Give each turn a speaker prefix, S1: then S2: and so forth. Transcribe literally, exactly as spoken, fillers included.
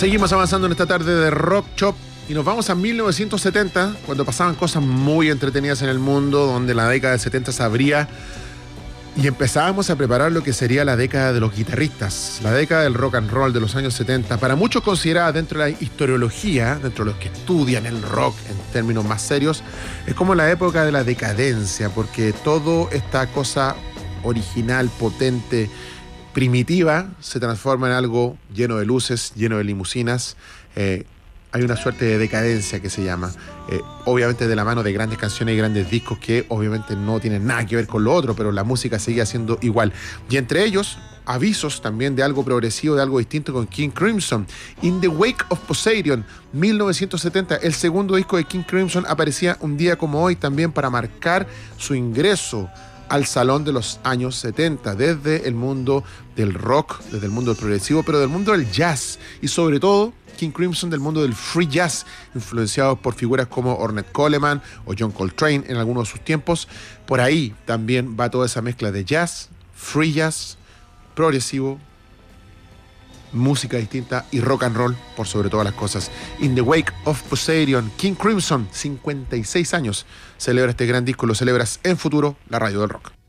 S1: Seguimos avanzando en esta tarde de Rock Shop y nos vamos a mil novecientos setenta, cuando pasaban cosas muy entretenidas en el mundo, donde la década del setenta se abría y empezábamos a preparar lo que sería la década de los guitarristas, la década del rock and roll de los años setenta, para muchos considerada dentro de la historiología, dentro de los que estudian el rock en términos más serios, es como la época de la decadencia, porque toda esta cosa original, potente, primitiva, se transforma en algo lleno de luces, lleno de limusinas. Eh, hay una suerte de decadencia que se llama, eh, obviamente de la mano de grandes canciones y grandes discos que obviamente no tienen nada que ver con lo otro, pero la música seguía siendo igual. Y entre ellos, avisos también de algo progresivo, de algo distinto con King Crimson. In the Wake of Poseidon, mil novecientos setenta, el segundo disco de King Crimson, aparecía un día como hoy también para marcar su ingreso al salón de los años setenta, desde el mundo del rock, desde el mundo del progresivo, pero del mundo del jazz, y sobre todo King Crimson del mundo del free jazz, influenciados por figuras como Ornette Coleman o John Coltrane en algunos de sus tiempos. Por ahí también va toda esa mezcla de jazz, free jazz, progresivo, música distinta y rock and roll por sobre todas las cosas. In the Wake of Poseidon, King Crimson, cincuenta y seis años, celebra este gran disco, lo celebras en Futuro, la radio del rock.